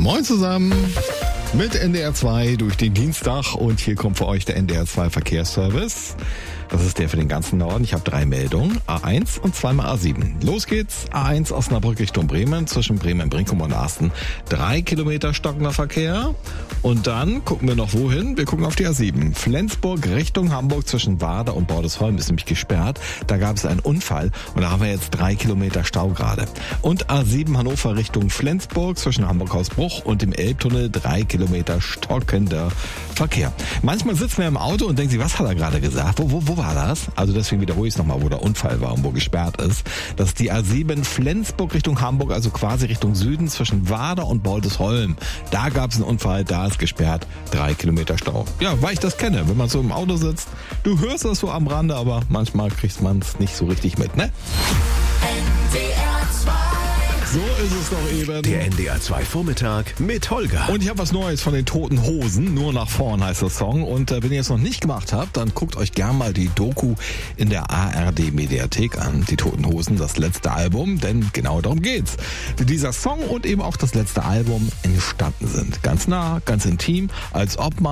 Moin zusammen mit NDR 2 durch den Dienstag und hier kommt für euch der NDR 2 Verkehrsservice. Das ist der für den ganzen Norden. Ich habe 3 Meldungen, A1 und zweimal A7. Los geht's, A1 Osnabrück Richtung Bremen, zwischen Bremen-Brinkum und Asten. 3 Kilometer stockender Verkehr. Und dann gucken wir noch wohin? Wir gucken auf die A7. Flensburg Richtung Hamburg zwischen Warder und Bordesholm ist nämlich gesperrt. Da gab es einen Unfall und da haben wir jetzt 3 Kilometer Stau gerade. Und A7 Hannover Richtung Flensburg zwischen Hamburg-Hausbruch und dem Elbtunnel 3 Kilometer stockender Verkehr. Manchmal sitzt man im Auto und denkt sich, was hat er gerade gesagt? Wo war das? Also deswegen wiederhole ich es nochmal, wo der Unfall war und wo gesperrt ist. Das ist die A7 Flensburg Richtung Hamburg, also quasi Richtung Süden zwischen Warder und Bordesholm. Da gab es einen Unfall, da ist gesperrt, 3 Kilometer Stau. Ja, weil ich das kenne, wenn man so im Auto sitzt, du hörst das so am Rande, aber manchmal kriegt man es nicht so richtig mit, ne? So ist es doch eben. Der NDR 2 Vormittag mit Holger. Und ich habe was Neues von den Toten Hosen. Nur nach vorn heißt der Song. Und wenn ihr es noch nicht gemacht habt, dann guckt euch gern mal die Doku in der ARD Mediathek an. Die Toten Hosen, das letzte Album. Denn genau darum geht's. Wie dieser Song und eben auch das letzte Album entstanden sind. Ganz nah, ganz intim. Als ob man